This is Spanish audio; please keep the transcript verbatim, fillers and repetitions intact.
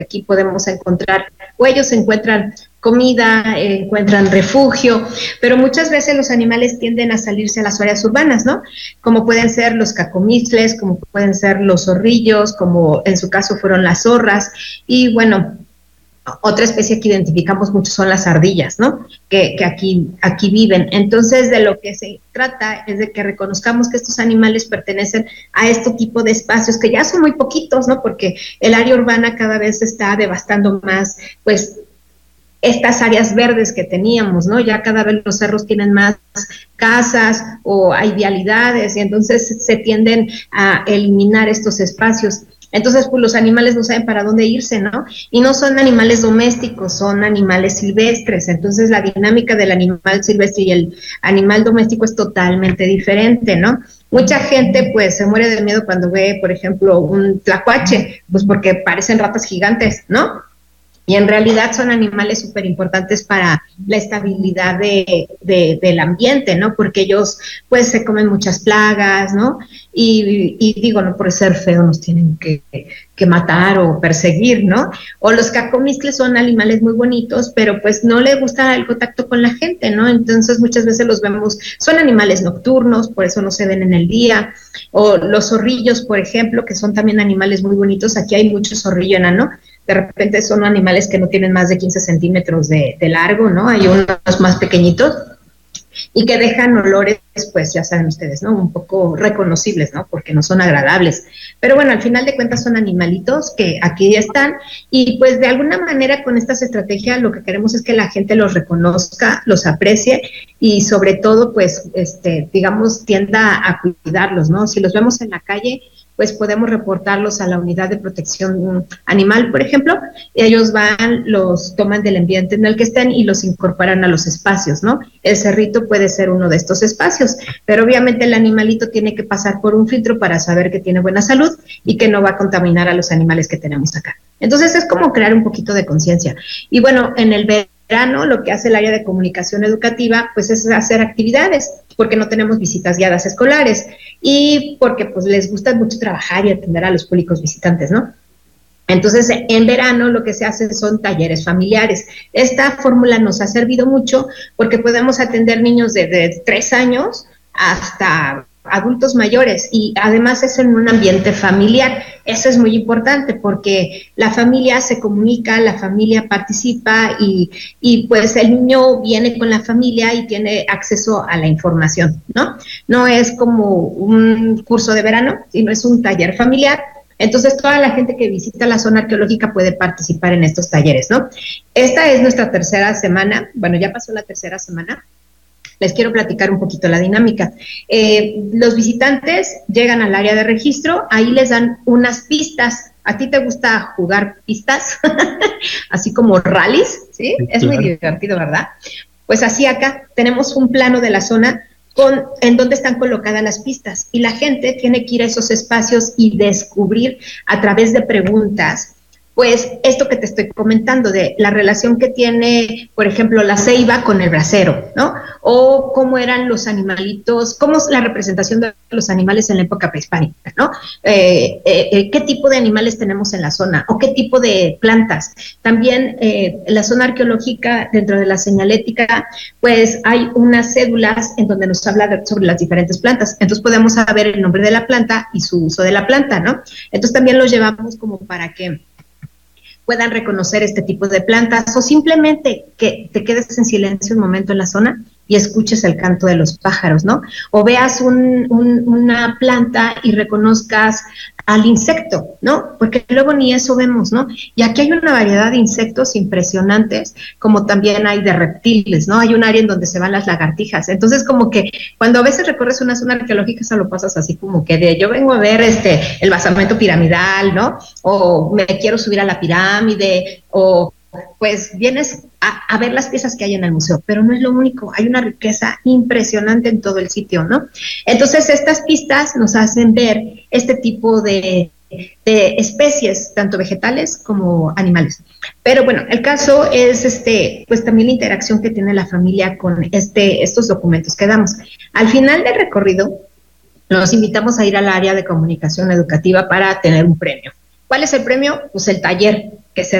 aquí podemos encontrar, o ellos encuentran comida, eh, encuentran refugio, pero muchas veces los animales tienden a salirse a las áreas urbanas, ¿no? Como pueden ser los cacomixles, como pueden ser los zorrillos, como en su caso fueron las zorras, y bueno, otra especie que identificamos mucho son las ardillas, ¿no? Que, que aquí, aquí viven. Entonces, de lo que se trata es de que reconozcamos que estos animales pertenecen a este tipo de espacios, que ya son muy poquitos, ¿no? Porque el área urbana cada vez está devastando más, pues, estas áreas verdes que teníamos, ¿no? Ya cada vez los cerros tienen más casas o hay vialidades y entonces se tienden a eliminar estos espacios. Entonces, pues los animales no saben para dónde irse, ¿no? Y no son animales domésticos, son animales silvestres. Entonces, la dinámica del animal silvestre y el animal doméstico es totalmente diferente, ¿no? Mucha gente, pues, se muere de miedo cuando ve, por ejemplo, un tlacuache, pues porque parecen ratas gigantes, ¿no? Y en realidad son animales súper importantes para la estabilidad de, de, del ambiente, ¿no? Porque ellos, pues, se comen muchas plagas, ¿no? Y, y digo, no por ser feo nos tienen que, que matar o perseguir, ¿no? O los cacomixles son animales muy bonitos, pero pues no les gusta el contacto con la gente, ¿no? Entonces muchas veces los vemos, son animales nocturnos, por eso no se ven en el día. O los zorrillos, por ejemplo, que son también animales muy bonitos. Aquí hay mucho zorrillo enano. De repente son animales que no tienen más de quince centímetros de, de largo, ¿no? Hay unos más pequeñitos y que dejan olores, pues ya saben ustedes, ¿no? Un poco reconocibles, ¿no? Porque no son agradables. Pero bueno, al final de cuentas son animalitos que aquí ya están y pues de alguna manera con estas estrategias lo que queremos es que la gente los reconozca, los aprecie y sobre todo, pues, este, digamos, tienda a cuidarlos, ¿no? Si los vemos en la calle, pues podemos reportarlos a la unidad de protección animal, por ejemplo, y ellos van, los toman del ambiente en el que estén y los incorporan a los espacios, ¿no? El cerrito puede ser uno de estos espacios, pero obviamente el animalito tiene que pasar por un filtro para saber que tiene buena salud y que no va a contaminar a los animales que tenemos acá. Entonces es como crear un poquito de conciencia. Y bueno, en el verano lo que hace el área de comunicación educativa pues es hacer actividades, porque no tenemos visitas guiadas escolares y porque pues les gusta mucho trabajar y atender a los públicos visitantes, ¿no? Entonces, en verano lo que se hace son talleres familiares. Esta fórmula nos ha servido mucho porque podemos atender niños de, de tres años hasta adultos mayores y además es en un ambiente familiar. Eso es muy importante porque la familia se comunica, la familia participa y, y pues el niño viene con la familia y tiene acceso a la información, ¿no? No es como un curso de verano, sino es un taller familiar. Entonces, toda la gente que visita la zona arqueológica puede participar en estos talleres, ¿no? Esta es nuestra tercera semana, bueno, ya pasó la tercera semana. Les quiero platicar un poquito la dinámica. Eh, los visitantes llegan al área de registro, ahí les dan unas pistas. ¿A ti te gusta jugar pistas? Así como rallies, ¿sí? Sí, es claro. Muy divertido, ¿verdad? Pues así acá tenemos un plano de la zona con, en donde están colocadas las pistas y la gente tiene que ir a esos espacios y descubrir a través de preguntas pues esto que te estoy comentando de la relación que tiene, por ejemplo, la ceiba con el bracero, ¿no? O cómo eran los animalitos, cómo es la representación de los animales en la época prehispánica, ¿no? Eh, eh, ¿Qué tipo de animales tenemos en la zona? ¿O qué tipo de plantas? También eh, en la zona arqueológica, dentro de la señalética, pues hay unas cédulas en donde nos habla de, sobre las diferentes plantas. Entonces podemos saber el nombre de la planta y su uso de la planta, ¿no? Entonces también los llevamos como para que puedan reconocer este tipo de plantas o simplemente que te quedes en silencio un momento en la zona y escuches el canto de los pájaros, ¿no? O veas un, un, una planta y reconozcas al insecto, ¿no? Porque luego ni eso vemos, ¿no? Y aquí hay una variedad de insectos impresionantes, como también hay de reptiles, ¿no? Hay un área en donde se van las lagartijas. Entonces, como que cuando a veces recorres una zona arqueológica, eso lo pasas así como que de yo vengo a ver este el basamento piramidal, ¿no? O me quiero subir a la pirámide, o pues vienes a, a ver las piezas que hay en el museo, pero no es lo único, hay una riqueza impresionante en todo el sitio, ¿no? Entonces estas pistas nos hacen ver este tipo de, de especies, tanto vegetales como animales. Pero bueno, el caso es este, pues también la interacción que tiene la familia con este, estos documentos que damos. Al final del recorrido, los invitamos a ir al área de comunicación educativa para tener un premio. ¿Cuál es el premio? Pues el taller que se